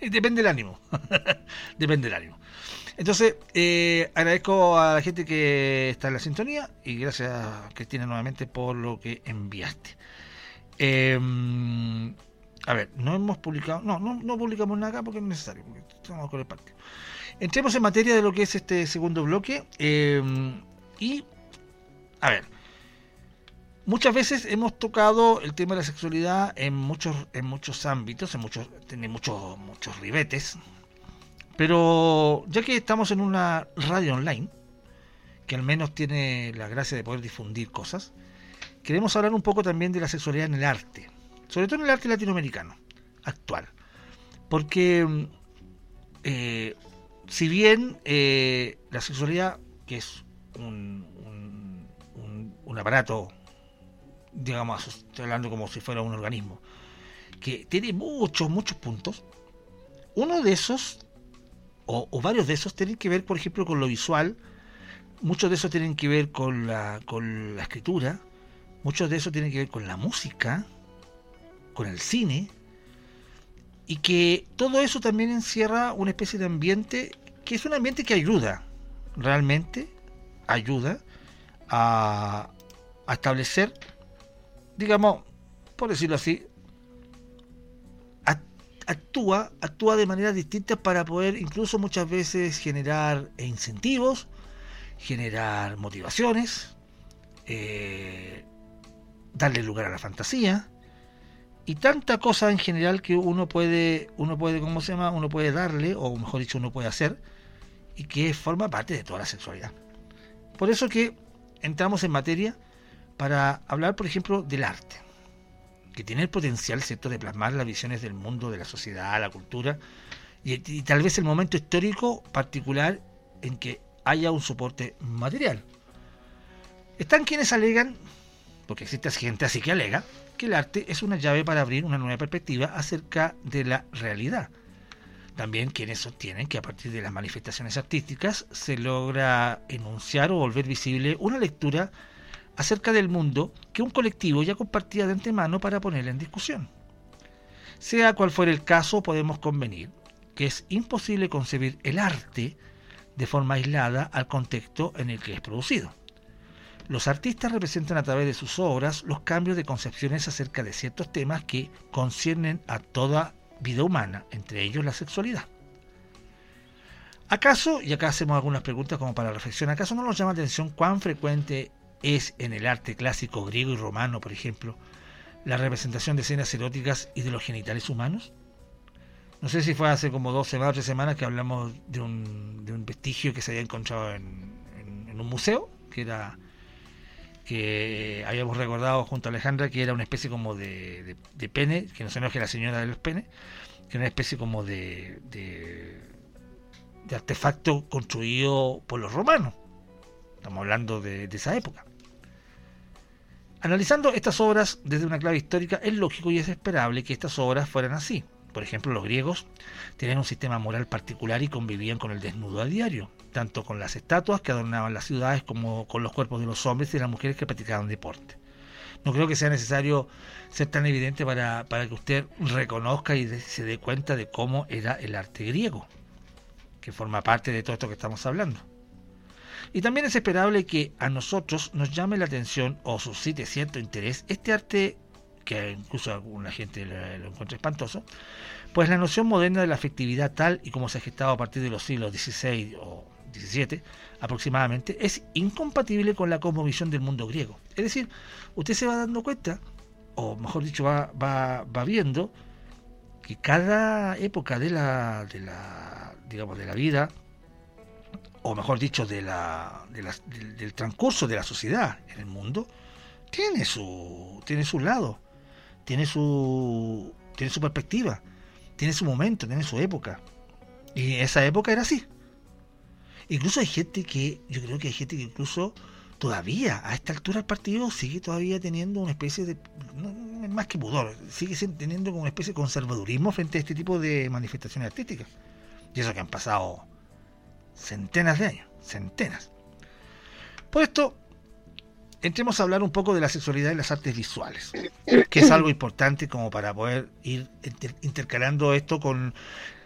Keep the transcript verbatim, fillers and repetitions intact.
Depende del ánimo. Depende del ánimo. Entonces, eh, agradezco a la gente que está en la sintonía y gracias, Cristina, nuevamente por lo que enviaste. Eh, a ver, no hemos publicado, no, no, no publicamos nada acá porque es necesario, porque estamos con el partido. Entremos en materia de lo que es este segundo bloque. Eh, y, a ver, muchas veces hemos tocado el tema de la sexualidad en muchos, en muchos ámbitos, en muchos, tiene muchos, muchos ribetes. Pero ya que estamos en una radio online, que al menos tiene la gracia de poder difundir cosas, queremos hablar un poco también de la sexualidad en el arte, sobre todo en el arte latinoamericano actual, porque eh, si bien eh, la sexualidad, que es un, un, un, un aparato, digamos, estoy hablando como si fuera un organismo, que tiene muchos, muchos puntos, uno de esos, o, o varios de esos, tienen que ver, por ejemplo, con lo visual, muchos de esos tienen que ver con la, con la escritura, muchos de esos tienen que ver con la música, con el cine, y que todo eso también encierra una especie de ambiente que es un ambiente que ayuda, realmente ayuda a, a establecer, digamos, por decirlo así, a, actúa, actúa de manera distinta para poder incluso muchas veces generar incentivos, generar motivaciones, eh, darle lugar a la fantasía y tanta cosa en general que uno puede, uno puede, ¿cómo se llama? Uno puede darle, o mejor dicho, uno puede hacer, y que forma parte de toda la sexualidad. Por eso que entramos en materia para hablar, por ejemplo, del arte, que tiene el potencial, ¿cierto?, de plasmar las visiones del mundo, de la sociedad, la cultura, y, y tal vez el momento histórico particular en que haya un soporte material. Están quienes alegan, porque existe gente así que alega, que el arte es una llave para abrir una nueva perspectiva acerca de la realidad. También quienes sostienen que a partir de las manifestaciones artísticas se logra enunciar o volver visible una lectura acerca del mundo que un colectivo ya compartía de antemano para ponerla en discusión. Sea cual fuera el caso, podemos convenir que es imposible concebir el arte de forma aislada al contexto en el que es producido. Los artistas representan a través de sus obras los cambios de concepciones acerca de ciertos temas que conciernen a toda vida humana, entre ellos la sexualidad. ¿Acaso, y acá hacemos algunas preguntas como para reflexión, acaso no nos llama la atención cuán frecuente es en el arte clásico griego y romano, por ejemplo, la representación de escenas eróticas y de los genitales humanos? No sé si fue hace como dos semanas o tres semanas que hablamos de un, de un vestigio que se había encontrado en, en, en un museo, que era que habíamos recordado junto a Alejandra que era una especie como de, de, de pene, que no se enoje la señora de los penes, que era una especie como de, de, de artefacto construido por los romanos. Estamos hablando de, de esa época. Analizando estas obras desde una clave histórica, es lógico y es esperable que estas obras fueran así. Por ejemplo, los griegos tenían un sistema moral particular y convivían con el desnudo a diario, tanto con las estatuas que adornaban las ciudades como con los cuerpos de los hombres y de las mujeres que practicaban deporte. No creo que sea necesario ser tan evidente para, para que usted reconozca y de, se dé cuenta de cómo era el arte griego, que forma parte de todo esto que estamos hablando. Y también es esperable que a nosotros nos llame la atención o suscite cierto interés este arte, que incluso a alguna gente lo encuentra espantoso, pues la noción moderna de la afectividad tal y como se ha gestado a partir de los siglos dieciséis o diecisiete aproximadamente, es incompatible con la cosmovisión del mundo griego. Es decir, usted se va dando cuenta, o mejor dicho, va, va, va viendo que cada época de la, de la, digamos, de la vida, o mejor dicho, de la, de la, del, del transcurso de la sociedad en el mundo, tiene su, tiene su lado, tiene su, tiene su perspectiva, tiene su momento, tiene su época. Y esa época era así. Incluso hay gente que, yo creo que hay gente que incluso todavía, a esta altura del partido, sigue todavía teniendo una especie de, no, no, más que pudor, sigue teniendo como una especie de conservadurismo frente a este tipo de manifestaciones artísticas. Y eso que han pasado centenas de años, centenas. Por esto, entremos a hablar un poco de la sexualidad en las artes visuales, que es algo importante como para poder ir inter- intercalando esto con